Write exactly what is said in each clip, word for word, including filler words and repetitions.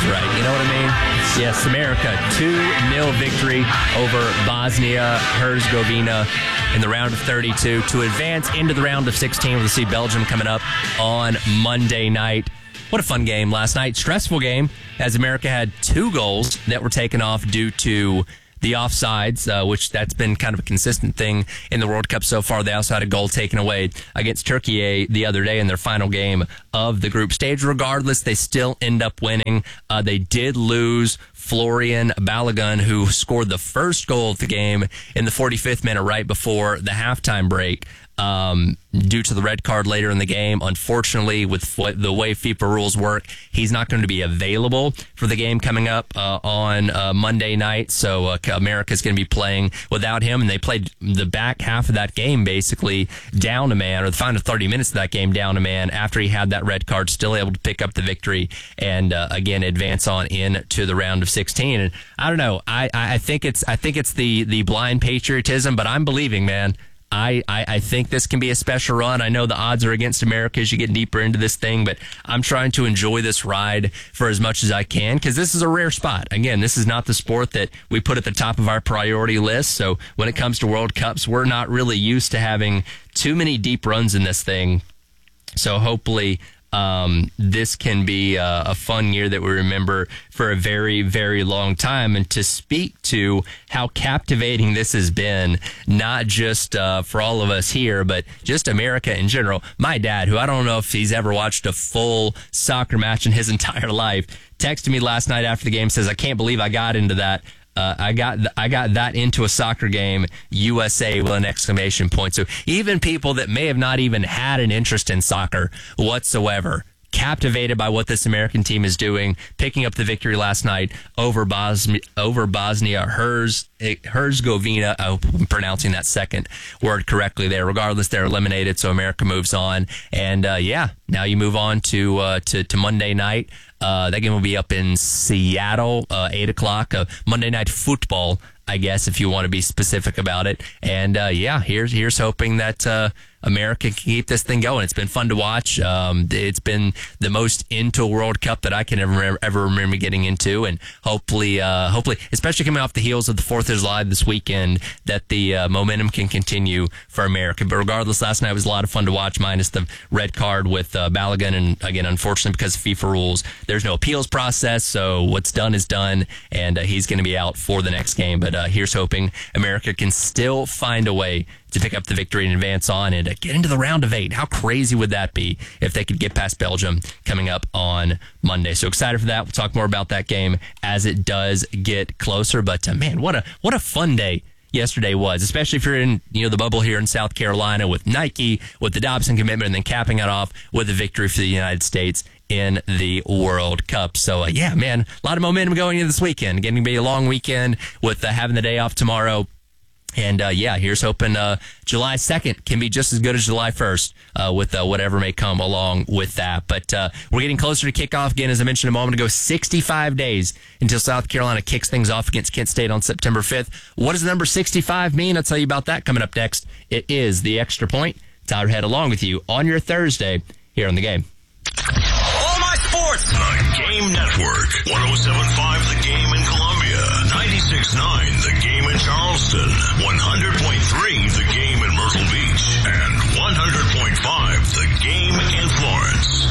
right. You know what I mean? Yes, America, two nil victory over Bosnia-Herzegovina in the round of thirty-two to advance into the round of sixteen. We'll see Belgium coming up on Monday night. What a fun game last night. Stressful game as America had two goals that were taken off due to the offsides, uh, which that's been kind of a consistent thing in the World Cup so far. They also had a goal taken away against Turkey the other day in their final game of the group stage. Regardless, they still end up winning. Uh, they did lose Florian Balogun, who scored the first goal of the game in the forty-fifth minute right before the halftime break. Um, due to the red card later in the game. Unfortunately, with the way FIFA rules work, he's not going to be available for the game coming up uh, on uh, Monday night. So uh, America's going to be playing without him, and they played the back half of that game basically down a man, or the final thirty minutes of that game down a man after he had that red card, still able to pick up the victory and uh, again advance on into the round of sixteen. And I don't know, I, I think it's I think it's the the blind patriotism, but I'm believing, man. I, I, I think this can be a special run. I know the odds are against America as you get deeper into this thing, but I'm trying to enjoy this ride for as much as I can because this is a rare spot. Again, this is not the sport that we put at the top of our priority list. So when it comes to World Cups, we're not really used to having too many deep runs in this thing. So hopefully Um, this can be a, a fun year that we remember for a very, very long time. And to speak to how captivating this has been, not just uh, for all of us here, but just America in general. My dad, who I don't know if he's ever watched a full soccer match in his entire life, texted me last night after the game, says, I can't believe I got into that. Uh, I got th- I got that into a soccer game, U S A with an exclamation point. So even people that may have not even had an interest in soccer whatsoever, captivated by what this American team is doing, picking up the victory last night over Bosnia, over Bosnia Herz, Herzegovina. I hope I'm pronouncing that second word correctly there. Regardless, they're eliminated, so America moves on. And uh, yeah, now you move on to uh, to, to Monday night. Uh, that game will be up in Seattle, uh, eight o'clock. Uh, Monday Night Football, I guess, if you want to be specific about it. And uh, yeah, here's here's hoping that uh, America can keep this thing going. It's been fun to watch. Um, it's been the most into a World Cup that I can ever ever remember getting into, and hopefully, uh, hopefully, especially coming off the heels of the Fourth of July this weekend, that the uh, momentum can continue for America. But regardless, last night was a lot of fun to watch, minus the red card with uh, Balogun, and again, unfortunately, because of FIFA rules, there's no appeals process. So what's done is done, and uh, he's going to be out for the next game. But uh, here's hoping America can still find a way to pick up the victory and advance on and get into the round of eight. How crazy would that be if they could get past Belgium coming up on Monday? So excited for that. We'll talk more about that game as it does get closer. But uh, man, what a what a fun day yesterday was, especially if you're in you know the bubble here in South Carolina with Nike, with the Dobson commitment, and then capping it off with a victory for the United States in the World Cup. So uh, yeah, man, a lot of momentum going into this weekend. Getting to be a long weekend with uh, having the day off tomorrow. And, uh, yeah, here's hoping uh, July second can be just as good as July first uh, with uh, whatever may come along with that. But uh, we're getting closer to kickoff again, as I mentioned a moment ago, sixty-five days until South Carolina kicks things off against Kent State on September fifth. What does the number sixty-five mean? I'll tell you about that coming up next. It is The Extra Point. Tyler Head along with you on your Thursday here on The Game. All my sports. The Game Network. one oh seven point five The Game in Columbia. ninety-six point nine The Game in Charleston. one hundred point three The Game in Myrtle Beach. And one hundred point five The Game in Florence.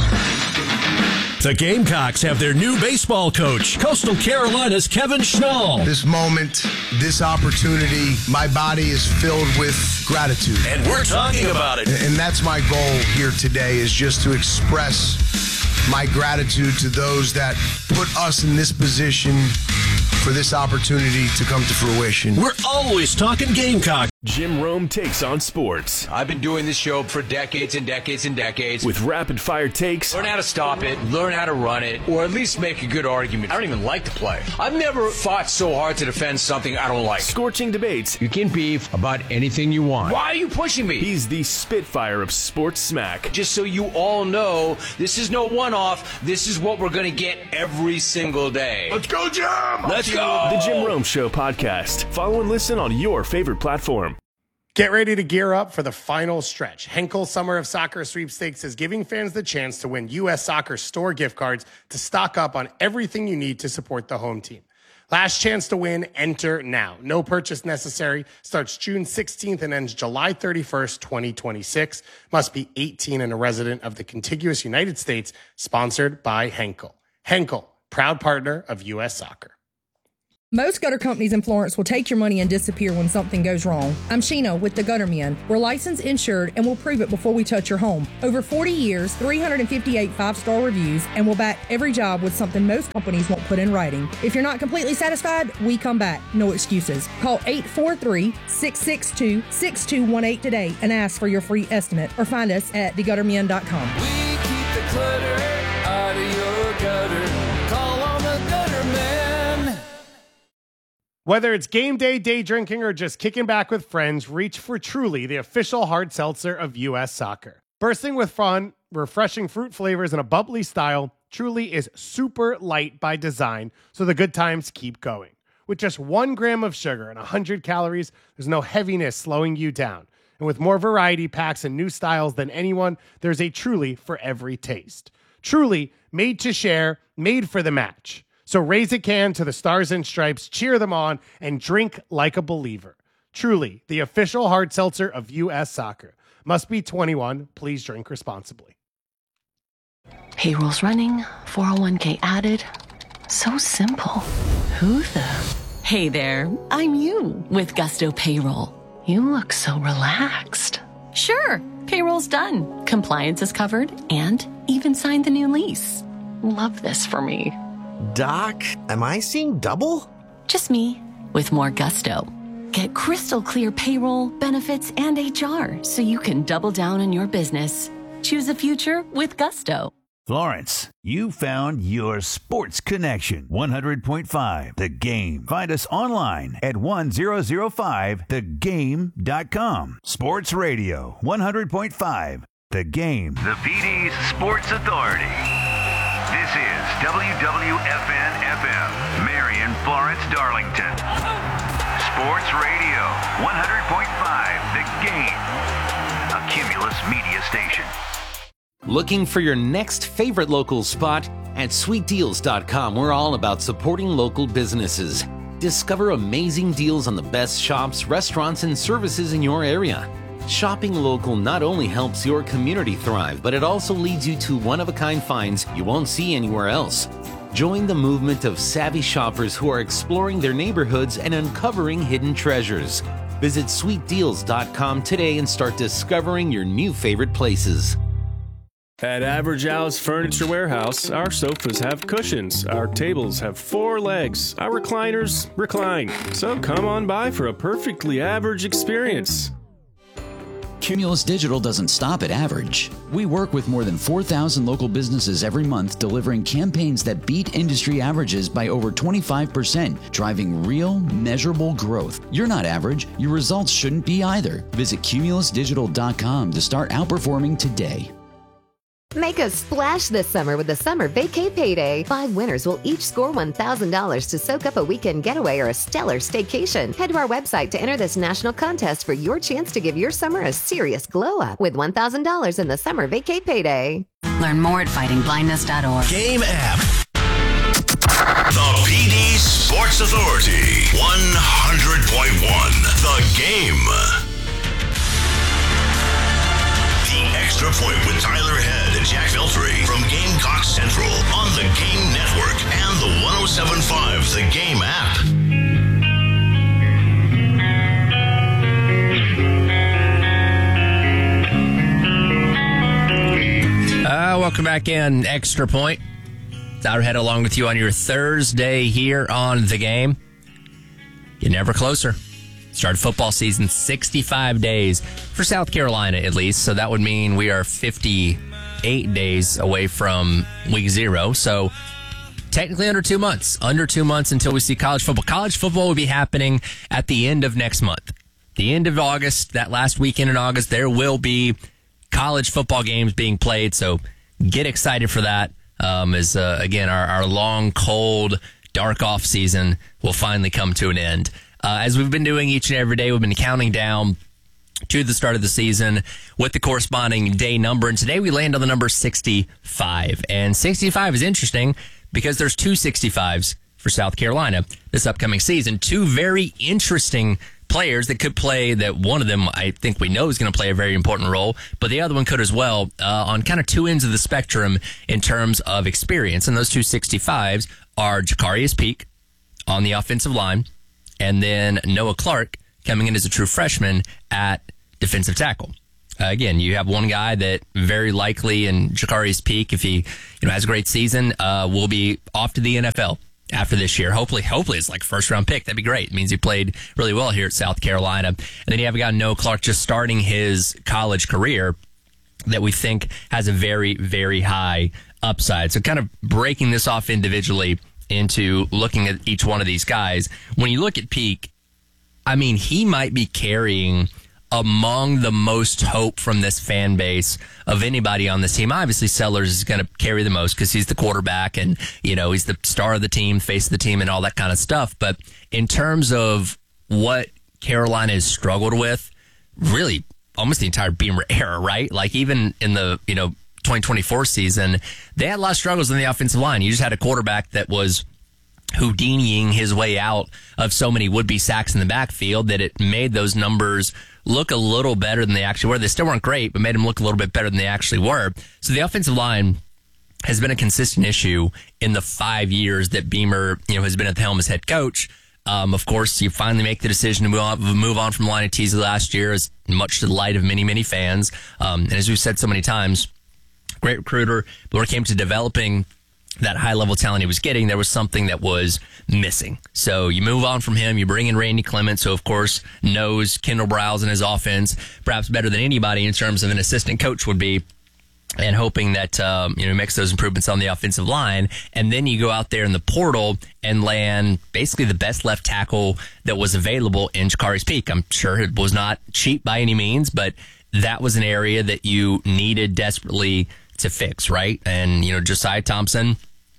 The Gamecocks have their new baseball coach, Coastal Carolina's Kevin Schnall. This moment, this opportunity, my body is filled with gratitude. And we're talking about it. And that's my goal here today, is just to express my gratitude to those that put us in this position for this opportunity to come to fruition. We're always talking Gamecock. Jim Rome takes on sports. I've been doing this show for decades and decades and decades. With rapid-fire takes. Learn how to stop it, learn how to run it, or at least make a good argument. I don't even like the play. I've never fought so hard to defend something I don't like. Scorching debates. You can beef about anything you want. Why are you pushing me? He's the Spitfire of sports smack. Just so you all know, this is no one-off. This is what we're going to get every single day. Let's go, Jim! Let's go! The Jim Rome Show podcast. Follow and listen on your favorite platform. Get ready to gear up for the final stretch. Henkel Summer of Soccer Sweepstakes is giving fans the chance to win U S Soccer store gift cards to stock up on everything you need to support the home team. Last chance to win, enter now. No purchase necessary. Starts June sixteenth and ends July thirty-first, twenty twenty-six. Must be eighteen and a resident of the contiguous United States. Sponsored by Henkel. Henkel, proud partner of U S Soccer. Most gutter companies in Florence will take your money and disappear when something goes wrong. I'm Sheena with the Gutter Men. We're licensed, insured, and we'll prove it before we touch your home. Over forty years, three hundred fifty-eight five-star reviews, and we'll back every job with something most companies won't put in writing. If you're not completely satisfied, we come back. No excuses. Call eight four three, six six two, six two one eight today and ask for your free estimate, or find us at the gutter men dot com. We keep the clutter out of your gutter. Call on the Gutter Men. Whether it's game day, day drinking, or just kicking back with friends, reach for Truly, the official hard seltzer of U S Soccer. Bursting with fun, refreshing fruit flavors, and a bubbly style, Truly is super light by design, so the good times keep going. With just one gram of sugar and one hundred calories, there's no heaviness slowing you down. And with more variety packs and new styles than anyone, there's a Truly for every taste. Truly, made to share, made for the match. So raise a can to the Stars and Stripes, cheer them on, and drink like a believer. Truly, the official hard seltzer of U S Soccer. Must be twenty-one. Please drink responsibly. Payroll's running, four oh one k added. So simple. Who the? Hey there, I'm you with Gusto Payroll. You look so relaxed. Sure, payroll's done. Compliance is covered and even signed the new lease. Love this for me. Doc, am I seeing double? Just me, with more gusto. Get crystal clear payroll, benefits, and H R so you can double down on your business. Choose a future with gusto. Florence, you found your sports connection. one hundred point five The Game. Find us online at one thousand five the game dot com. Sports Radio one hundred point five The Game. The P D's Sports Authority. This is W W F N F M, Marion, Florence, Darlington. Sports Radio, one hundred point five, The Game, a Cumulus media station. Looking for your next favorite local spot? At sweet deals dot com, we're all about supporting local businesses. Discover amazing deals on the best shops, restaurants, and services in your area. Shopping local not only helps your community thrive, but it also leads you to one-of-a-kind finds you won't see anywhere else. Join the movement of savvy shoppers who are exploring their neighborhoods and uncovering hidden treasures. Visit sweet deals dot com today and start discovering your new favorite places. At Average House Furniture Warehouse, our sofas have cushions, our tables have four legs, our recliners recline. So come on by for a perfectly average experience. Cumulus Digital doesn't stop at average. We work with more than four thousand local businesses every month, delivering campaigns that beat industry averages by over twenty-five percent, driving real, measurable growth. You're not average. Your results shouldn't be either. Visit cumulus digital dot com to start outperforming today. Make a splash this summer with the Summer Vacay Payday. Five winners will each score one thousand dollars to soak up a weekend getaway or a stellar staycation. Head to our website to enter this national contest for your chance to give your summer a serious glow-up with one thousand dollars in the Summer Vacay Payday. Learn more at fighting blindness dot org. Game app. The P D Sports Authority. one hundred point one. The Game. Extra Point with Tyler Head and Jack Veltri from Gamecock Central on the Game Network and the one oh seven point five The Game app. Uh, welcome back in, Extra Point. Tyler Head along with you on your Thursday here on The Game. You're never closer. Started football season sixty-five days for South Carolina, at least. So that would mean we are fifty-eight days away from week zero. So technically under two months, under two months until we see college football. College football will be happening at the end of next month. The end of August, that last weekend in August, there will be college football games being played. So get excited for that. Um, as uh, again, our, our long, cold, dark off season will finally come to an end. Uh, as we've been doing each and every day, we've been counting down to the start of the season with the corresponding day number. And today we land on the number sixty-five. And sixty-five is interesting because there's two sixty-fives for South Carolina this upcoming season. Two very interesting players that could play, that one of them I think we know is going to play a very important role, but the other one could as well, uh, on kind of two ends of the spectrum in terms of experience. And those two sixty-fives are Jacarius Peak on the offensive line, and then Noah Clark coming in as a true freshman at defensive tackle. Uh, again, you have one guy that very likely, in Jacarius Peak, if he you know has a great season, uh, will be off to the N F L after this year. Hopefully, hopefully it's like first round pick. That'd be great. It means he played really well here at South Carolina. And then you have a guy, Noah Clark, just starting his college career that we think has a very, very high upside. So kind of breaking this off individually into looking at each one of these guys. When you look at Peak, I mean, he might be carrying among the most hope from this fan base of anybody on this team. Obviously, Sellers is going to carry the most because he's the quarterback and, you know, he's the star of the team, face of the team, and all that kind of stuff. But in terms of what Carolina has struggled with, really almost the entire Beamer era, right? Like even in the, you know, twenty twenty-four season, they had a lot of struggles in the offensive line. You just had a quarterback that was Houdiniing his way out of so many would-be sacks in the backfield that it made those numbers look a little better than they actually were. They still weren't great, but made them look a little bit better than they actually were. So the offensive line has been a consistent issue in the five years that Beamer, you know, has been at the helm as head coach. Um, of course, you finally make the decision to move on, move on from Lionel Teasley last year, as much to the light of many, many fans. Um, and as we've said so many times, great recruiter, but when it came to developing that high-level talent he was getting, there was something that was missing. So you move on from him, you bring in Randy Clements, who, of course, knows Kendall Briles and his offense perhaps better than anybody in terms of an assistant coach would be, and hoping that um, you know makes those improvements on the offensive line. And then you go out there in the portal and land basically the best left tackle that was available in Jacarius Peak. I'm sure it was not cheap by any means, but that was an area that you needed desperately to fix, right? And, you know, Josiah Thompson,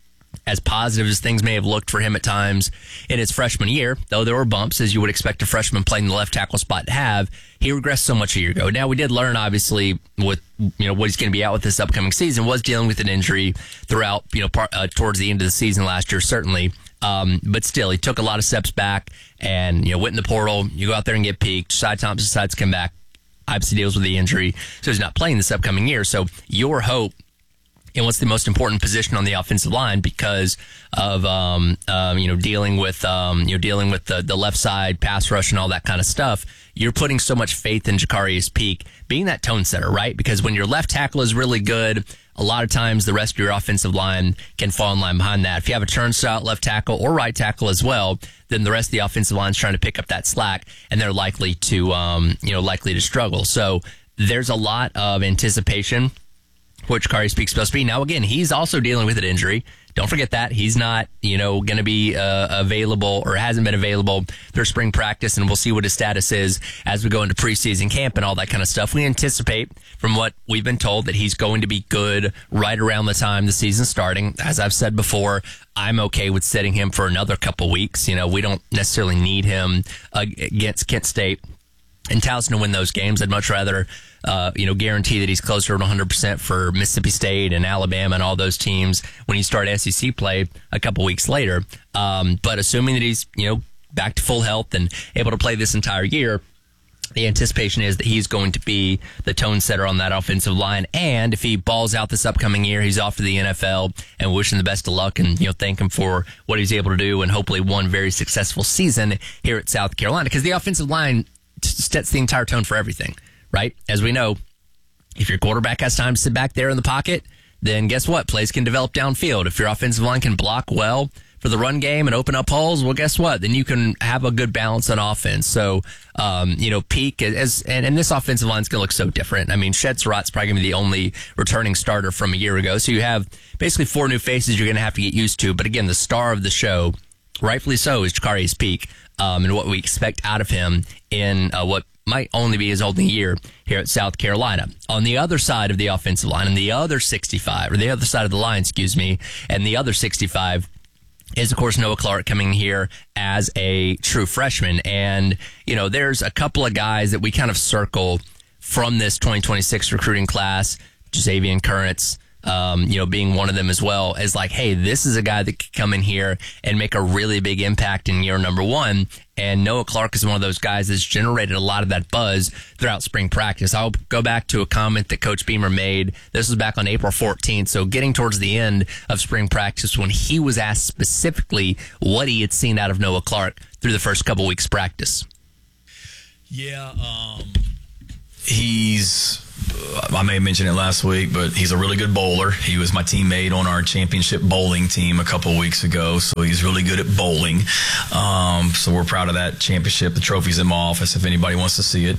as positive as things may have looked for him at times in his freshman year, though there were bumps, as you would expect a freshman playing the left tackle spot to have, he regressed so much a year ago. Now, we did learn, obviously, with, you know, what he's going to be out with this upcoming season, was dealing with an injury throughout, you know, part, uh, towards the end of the season last year, certainly. Um, but still, he took a lot of steps back and, you know, went in the portal. You go out there and get peaked. Josiah Thompson decides to come back. Obviously deals with the injury, so he's not playing this upcoming year. So your hope in what's the most important position on the offensive line, because of um, um, you know dealing with um, you know dealing with the, the left side pass rush and all that kind of stuff, you're putting so much faith in Jacarius Peak being that tone setter, right? Because when your left tackle is really good, a lot of times the rest of your offensive line can fall in line behind that. If you have a turnstile left tackle or right tackle as well, then the rest of the offensive line is trying to pick up that slack, and they're likely to, um, you know, likely to struggle. So there's a lot of anticipation for what Jacarius Peak's supposed to be. Now, again, he's also dealing with an injury. Don't forget that. He's not, you know, going to be uh, available or hasn't been available through spring practice, and we'll see what his status is as we go into preseason camp and all that kind of stuff. We anticipate, from what we've been told, that he's going to be good right around the time the season's starting. As I've said before, I'm okay with setting him for another couple weeks. You know, we don't necessarily need him against Kent State and Towson to win those games. I'd much rather, uh, you know, guarantee that he's closer to one hundred percent for Mississippi State and Alabama and all those teams when you start S E C play a couple weeks later. Um, but assuming that he's, you know, back to full health and able to play this entire year, the anticipation is that he's going to be the tone setter on that offensive line. And if he balls out this upcoming year, he's off to the N F L, and wish him the best of luck and, you know, thank him for what he's able to do and hopefully one very successful season here at South Carolina. Because the offensive line sets the entire tone for everything, right? As we know, if your quarterback has time to sit back there in the pocket, then guess what? Plays can develop downfield. If your offensive line can block well for the run game and open up holes, well, guess what? Then you can have a good balance on offense. So, um, you know, Peak, as and, and this offensive line is going to look so different. I mean, Shed Surratt's probably going to be the only returning starter from a year ago. So you have basically four new faces you're going to have to get used to. But again, the star of the show, rightfully so, is Jacarius Peak. Um, and what we expect out of him in uh, what might only be his only year here at South Carolina. On the other side of the offensive line, and the other sixty-five, or the other side of the line, excuse me, and the other sixty-five is, of course, Noah Clark coming here as a true freshman. And, you know, there's a couple of guys that we kind of circle from this twenty twenty-six recruiting class, Jasavian Currents, um, you know, being one of them as well, as like, hey, this is a guy that could come in here and make a really big impact in year number one. And Noah Clark is one of those guys that's generated a lot of that buzz throughout spring practice. I'll go back to a comment that Coach Beamer made. This was back on April fourteenth. So getting towards the end of spring practice when he was asked specifically what he had seen out of Noah Clark through the first couple weeks practice. Yeah, um, he's, I may have mentioned it last week, but he's a really good bowler. He was my teammate on our championship bowling team a couple of weeks ago, so he's really good at bowling. Um, so we're proud of that championship. The trophy's in my office if anybody wants to see it.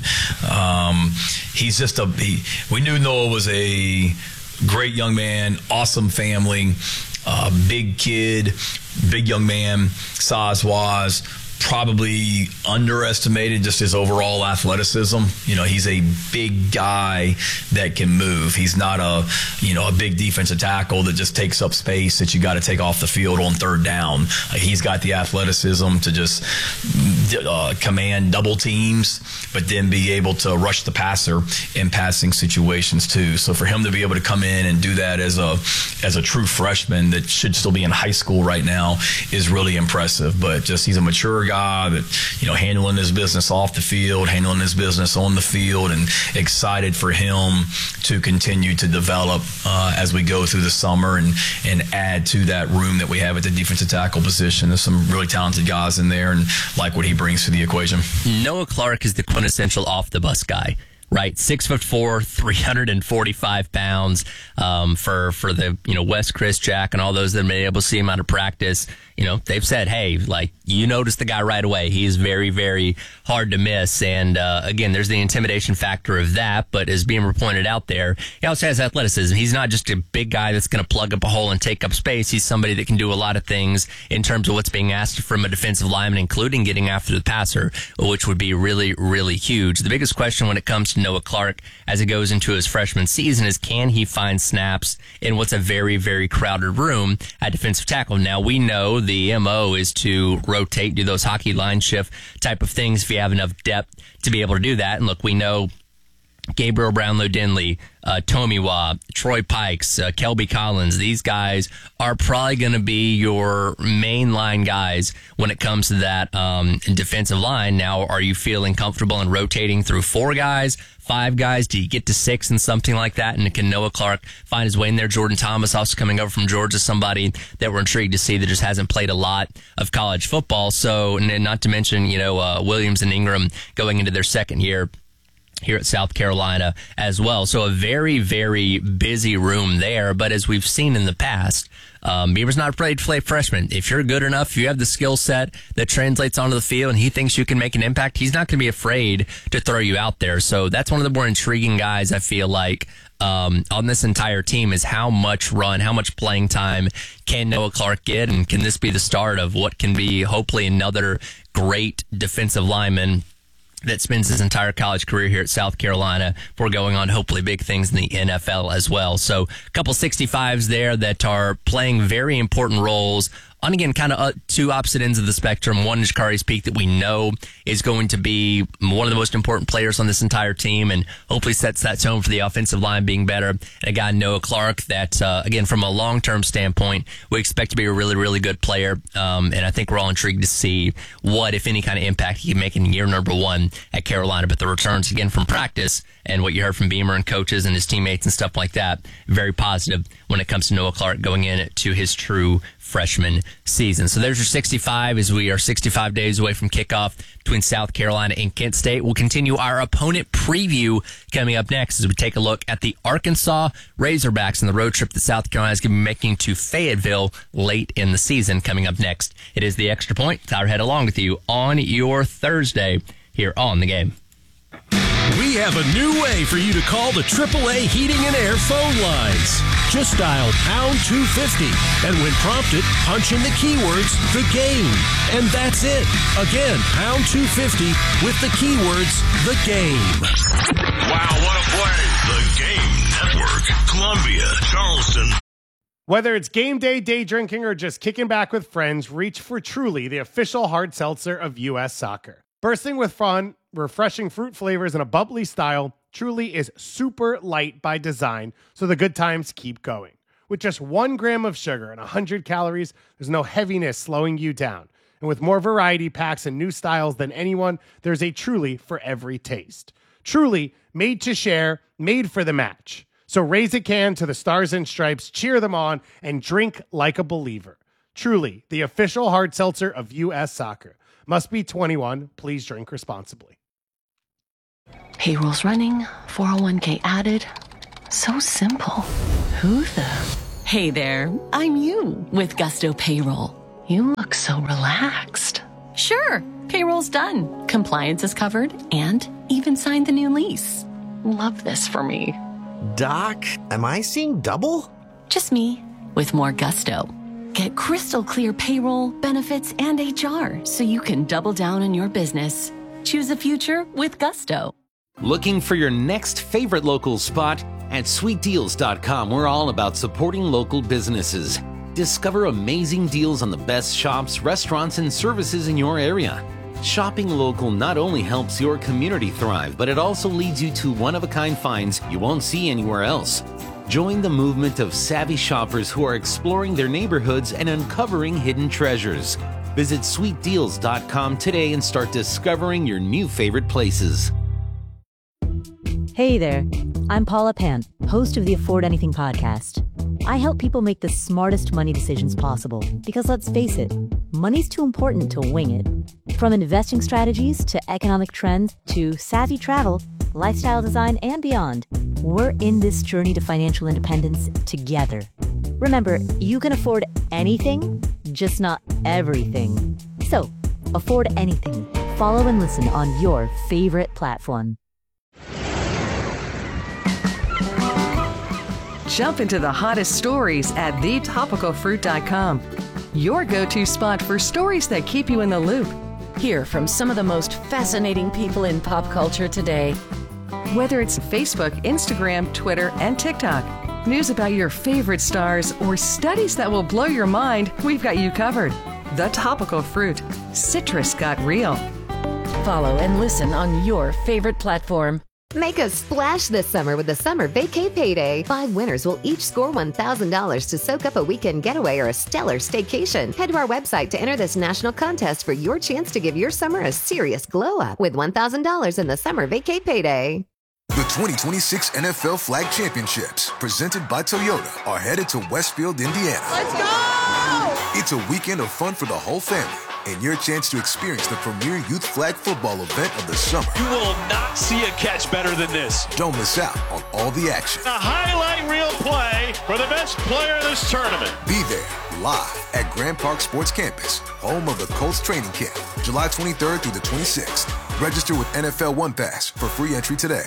Um, he's just a, he, we knew Noah was a great young man, awesome family, uh, big kid, big young man, size-wise. Probably underestimated just his overall athleticism. You know, he's a big guy that can move. He's not a, you know, a big defensive tackle that just takes up space that you got to take off the field on third down. Uh, he's got the athleticism to just uh, command double teams, but then be able to rush the passer in passing situations too. So for him to be able to come in and do that as a as a true freshman that should still be in high school right now is really impressive. But just he's a mature guy that, you know, handling his business off the field, handling his business on the field, and excited for him to continue to develop uh, as we go through the summer and, and add to that room that we have at the defensive tackle position. There's some really talented guys in there and like what he brings to the equation. Noah Clark is the quintessential off the bus guy. Right, six foot four, three hundred forty-five pounds. Um, for for the you know Wes, Chris, Jack, and all those that have been able to see him out of practice, you know they've said, hey, like you notice the guy right away. He is very, very hard to miss. And uh, again, there's the intimidation factor of that. But as Beamer pointed out there, he also has athleticism. He's not just a big guy that's going to plug up a hole and take up space. He's somebody that can do a lot of things in terms of what's being asked from a defensive lineman, including getting after the passer, which would be really, really huge. The biggest question when it comes to Noah Clark as he goes into his freshman season is, can he find snaps in what's a very, very crowded room at defensive tackle? Now, we know the M O is to rotate, do those hockey line shift type of things if you have enough depth to be able to do that. And look, we know Gabriel Brownlow-Denley, uh, Tomiwa, Troy Pikes, uh, Kelby Collins, these guys are probably going to be your mainline guys when it comes to that um, defensive line. Now, are you feeling comfortable in rotating through four guys, five guys? Do you get to six and something like that? And can Noah Clark find his way in there? Jordan Thomas, also coming over from Georgia, somebody that we're intrigued to see that just hasn't played a lot of college football. So, and not to mention, you know, uh, Williams and Ingram going into their second year here at South Carolina as well. So a very, very busy room there. But as we've seen in the past, um, Beamer's not afraid to play freshman. If you're good enough, if you have the skill set that translates onto the field and he thinks you can make an impact, he's not going to be afraid to throw you out there. So that's one of the more intriguing guys, I feel like, um, on this entire team, is how much run, how much playing time can Noah Clark get? And can this be the start of what can be hopefully another great defensive lineman that spends his entire college career here at South Carolina before going on hopefully big things in the N F L as well. So a couple sixty-fives there that are playing very important roles on, again, kind of uh, two opposite ends of the spectrum. One is Ja'Karius Peak, that we know is going to be one of the most important players on this entire team and hopefully sets that tone for the offensive line being better. And a guy, Noah Clark, that, uh, again, from a long-term standpoint, we expect to be a really, really good player. Um, and I think we're all intrigued to see what, if any, kind of impact he can make in year number one at Carolina. But the returns, again, from practice and what you heard from Beamer and coaches and his teammates and stuff like that, very positive when it comes to Noah Clark going in to his true freshman season. So there's your sixty-five as we are sixty-five days away from kickoff between South Carolina and Kent State. We'll continue our opponent preview coming up next as we take a look at the Arkansas Razorbacks and the road trip that South Carolina is going to be making to Fayetteville late in the season coming up next. It is the Extra Point. Tyler Head along with you on your Thursday here on The Game. We have a new way for you to call the triple A Heating and Air phone lines. Just dial pound two fifty, and when prompted, punch in the keywords, the game. And that's it. Again, pound two fifty with the keywords, the game. Wow, what a play. The Game Network, Columbia, Charleston. Whether it's game day, day drinking, or just kicking back with friends, reach for Truly, the official hard seltzer of U S Soccer. Bursting with fun, refreshing fruit flavors, and a bubbly style, Truly is super light by design, so the good times keep going. With just one gram of sugar and one hundred calories, there's no heaviness slowing you down. And with more variety packs and new styles than anyone, there's a Truly for every taste. Truly, made to share, made for the match. So raise a can to the Stars and Stripes, cheer them on, and drink like a believer. Truly, the official hard seltzer of U S Soccer. Must be twenty-one. Please drink responsibly. Payroll's running, four oh one k added. So simple. Who the? Hey there, I'm you with Gusto Payroll. You look so relaxed. Sure, payroll's done. Compliance is covered and even signed the new lease. Love this for me. Doc, am I seeing double? Just me with more gusto. Get crystal clear payroll, benefits, and H R so you can double down on your business. Choose a future with gusto. Looking for your next favorite local spot? At sweet deals dot com, we're all about supporting local businesses. Discover amazing deals on the best shops, restaurants, and services in your area. Shopping local not only helps your community thrive, but it also leads you to one-of-a-kind finds you won't see anywhere else. Join the movement of savvy shoppers who are exploring their neighborhoods and uncovering hidden treasures. Visit sweet deals dot com today and start discovering your new favorite places. Hey there, I'm Paula Pan, host of the Afford Anything podcast. I help people make the smartest money decisions possible because, let's face it, money's too important to wing it. From investing strategies to economic trends to savvy travel, lifestyle design, and beyond, we're in this journey to financial independence together. Remember, you can afford anything, just not everything. So, afford anything. Follow and listen on your favorite platform. Jump into the hottest stories at the topical fruit dot com. Your go-to spot for stories that keep you in the loop. Hear from some of the most fascinating people in pop culture today. Whether it's Facebook, Instagram, Twitter, and TikTok, news about your favorite stars, or studies that will blow your mind, we've got you covered. The Topical Fruit. Citrus got real. Follow and listen on your favorite platform. Make a splash this summer with the Summer Vacay Payday. Five winners will each score one thousand dollars to soak up a weekend getaway or a stellar staycation. Head to our website to enter this national contest for your chance to give your summer a serious glow up with one thousand dollars in the Summer Vacay Payday. The twenty twenty-six N F L Flag Championships, presented by Toyota, are headed to Westfield, Indiana. Let's go! It's a weekend of fun for the whole family and your chance to experience the premier youth flag football event of the summer. You will not see a catch better than this. Don't miss out on all the action. A highlight reel play for the best player in this tournament. Be there live at Grand Park Sports Campus, home of the Colts training camp, July twenty-third through the twenty-sixth. Register with N F L One Pass for free entry today.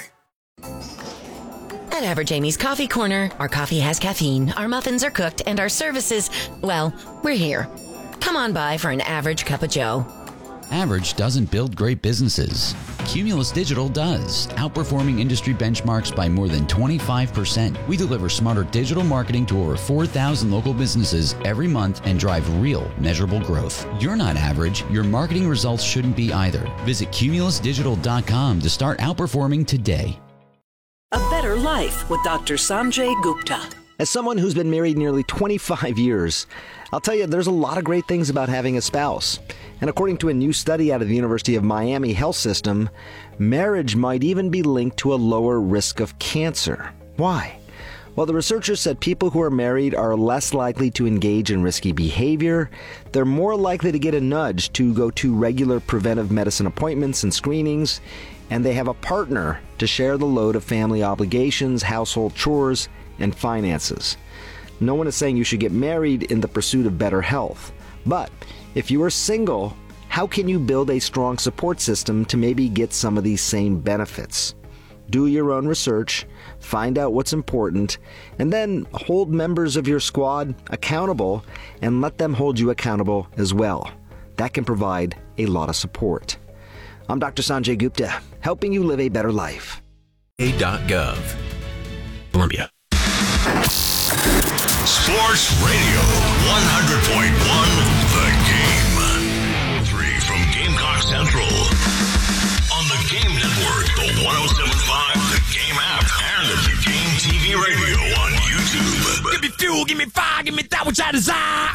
At Average Amy's Coffee Corner, our coffee has caffeine, our muffins are cooked, and our services, well, we're here. Come on by for an average cup of joe. Average doesn't build great businesses. Cumulus Digital does, outperforming industry benchmarks by more than twenty-five percent. We deliver smarter digital marketing to over four thousand local businesses every month and drive real, measurable growth. You're not average. Your marketing results shouldn't be either. Visit cumulus digital dot com to start outperforming today. A Better Life with Doctor Sanjay Gupta. As someone who's been married nearly twenty-five years, I'll tell you there's a lot of great things about having a spouse. And according to a new study out of the University of Miami Health System, marriage might even be linked to a lower risk of cancer. Why? Well, the researchers said people who are married are less likely to engage in risky behavior, they're more likely to get a nudge to go to regular preventive medicine appointments and screenings, and they have a partner to share the load of family obligations, household chores, and finances. No one is saying you should get married in the pursuit of better health. But if you are single, how can you build a strong support system to maybe get some of these same benefits? Do your own research, find out what's important, and then hold members of your squad accountable and let them hold you accountable as well. That can provide a lot of support. I'm Doctor Sanjay Gupta, helping you live a better life. A dot gov, Columbia. Sports Radio, one hundred point one The Game. Three from Gamecock Central. On the Game Network, the one oh seven point five The Game app, and the Game T V radio on YouTube. Give me fuel, give me fire, give me that which I desire.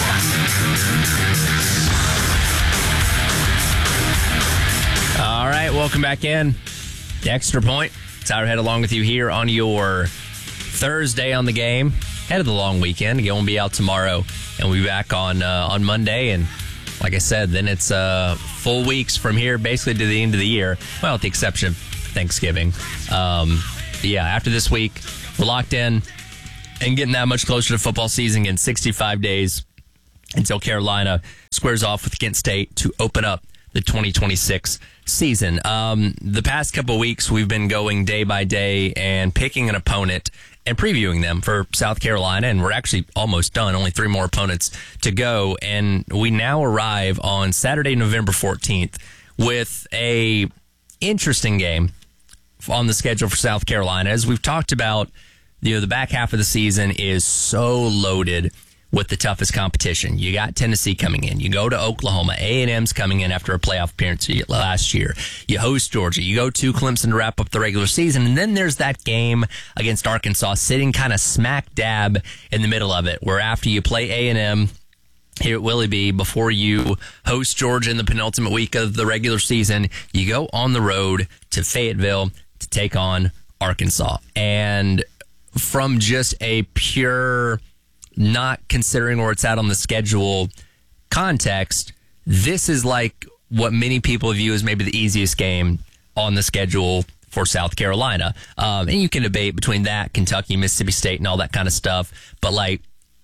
All right, welcome back in. The Extra Point. Tyler Head along with you here on your Thursday on the Game. Head of the long weekend. Again, we'll be out tomorrow, and we'll be back on uh, on Monday. And like I said, then it's uh, full weeks from here, basically to the end of the year. Well, with the exception of Thanksgiving. Um, yeah, after this week, we're locked in and getting that much closer to football season in sixty-five days until Carolina squares off with Kent State to open up the twenty twenty-six season. Um, the past couple of weeks, we've been going day by day and picking an opponent and previewing them for South Carolina, and we're actually almost done. Only three more opponents to go, and we now arrive on Saturday, November fourteenth, with a interesting game on the schedule for South Carolina. As we've talked about, you know, the back half of the season is so loaded with the toughest competition. You got Tennessee coming in. You go to Oklahoma. A and M's coming in after a playoff appearance last year. You host Georgia. You go to Clemson to wrap up the regular season. And then there's that game against Arkansas sitting kind of smack dab in the middle of it, where after you play A and M here at Willie B, before you host Georgia in the penultimate week of the regular season, you go on the road to Fayetteville to take on Arkansas. And from just a pure, not considering where it's at on the schedule context, this is like what many people view as maybe the easiest game on the schedule for South Carolina. Um, and you can debate between that, Kentucky, Mississippi State, and all that kind of stuff. But like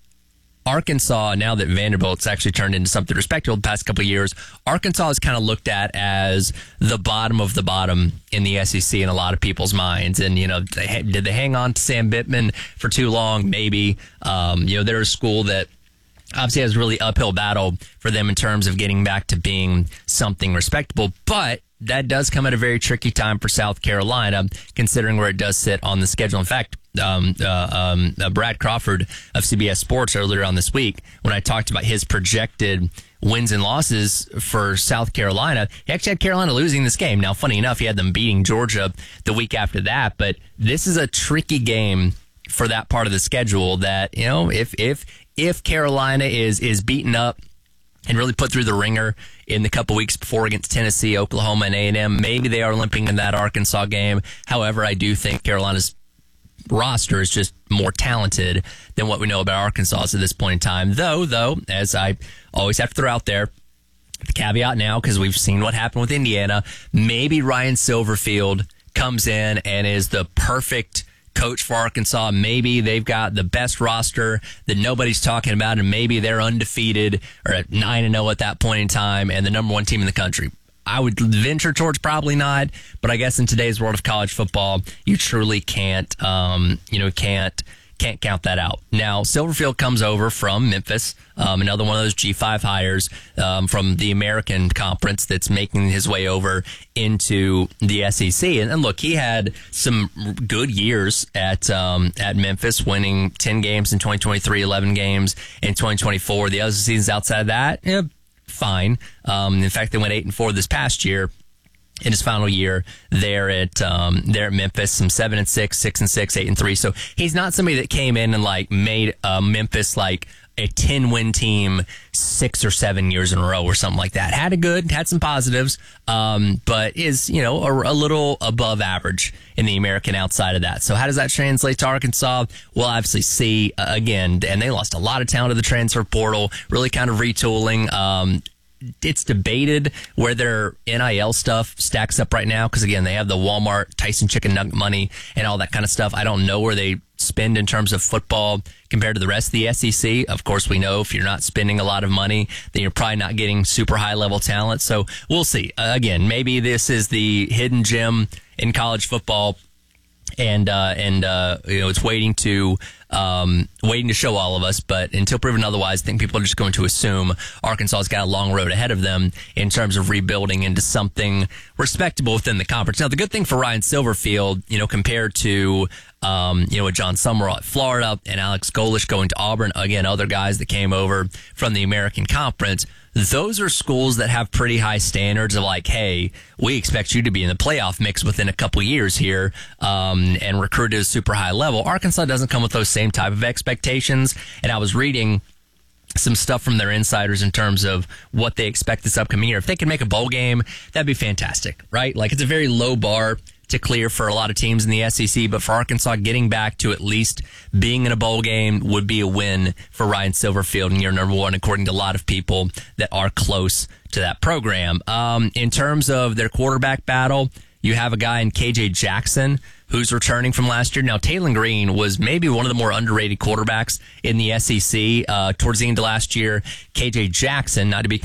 Arkansas, now that Vanderbilt's actually turned into something respectable the past couple of years, Arkansas is kind of looked at as the bottom of the bottom in the S E C in a lot of people's minds. And, you know, they, did they hang on to Sam Bittman for too long? Maybe. Um, you know, they're a school that obviously has a really uphill battle for them in terms of getting back to being something respectable. But that does come at a very tricky time for South Carolina, considering where it does sit on the schedule. In fact, um, uh, um, uh, Brad Crawford of C B S Sports earlier on this week, when I talked about his projected wins and losses for South Carolina, he actually had Carolina losing this game. Now, funny enough, he had them beating Georgia the week after that, but this is a tricky game for that part of the schedule that, you know, if if if Carolina is is beaten up and really put through the ringer in the couple weeks before against Tennessee, Oklahoma, and A and M, maybe they are limping in that Arkansas game. However, I do think Carolina's roster is just more talented than what we know about Arkansas at this point in time. Though, though, as I always have to throw out there, the caveat now, because we've seen what happened with Indiana, maybe Ryan Silverfield comes in and is the perfect coach for Arkansas. Maybe they've got the best roster that nobody's talking about, and maybe they're undefeated or at nine and oh at that point in time and the number one team in the country. I would venture towards probably not, but I guess in today's world of college football, you truly can't, um, you know, can't can't count that out. Now, Silverfield comes over from Memphis, um, another one of those G five hires um, from the American Conference that's making his way over into the S E C. And, and look, he had some good years at um, at Memphis, winning ten games in twenty twenty-three, eleven games in twenty twenty-four. The other seasons outside of that, yeah, fine. Um, in fact, they went eight and four this past year. In his final year there at um, there at Memphis, some seven and six, six and six, eight and three. So he's not somebody that came in and like made uh, Memphis like a ten win team six or seven years in a row or something like that. Had a good, had some positives, um, but is you know a, a little above average in the American outside of that. So how does that translate to Arkansas? We'll obviously see uh, again, and they lost a lot of talent to the transfer portal, really kind of retooling. Um, It's debated where their N I L stuff stacks up right now because, again, they have the Walmart, Tyson Chicken Nugget money and all that kind of stuff. I don't know where they spend in terms of football compared to the rest of the S E C. Of course, we know if you're not spending a lot of money, then you're probably not getting super high-level talent. So we'll see. Uh, again, maybe this is the hidden gem in college football, and uh, and uh, you know it's waiting to um, waiting to show all of us. But until proven otherwise, I think people are just going to assume Arkansas has got a long road ahead of them in terms of rebuilding into something respectable within the conference. Now, the good thing for Ryan Silverfield, you know, compared to Um, you know, with John Summerall at Florida and Alex Golish going to Auburn, again, other guys that came over from the American Conference, those are schools that have pretty high standards of like, hey, we expect you to be in the playoff mix within a couple years here, um, and recruited at a super high level. Arkansas doesn't come with those same type of expectations, and I was reading some stuff from their insiders in terms of what they expect this upcoming year. If they can make a bowl game, that'd be fantastic, right? Like, it's a very low bar to clear for a lot of teams in the S E C, but for Arkansas, getting back to at least being in a bowl game would be a win for Ryan Silverfield in year number one, according to a lot of people that are close to that program. Um, in terms of their quarterback battle, you have a guy in K J Jackson who's returning from last year. Now, Taylon Green was maybe one of the more underrated quarterbacks in the S E C uh, towards the end of last year. K J Jackson, not to be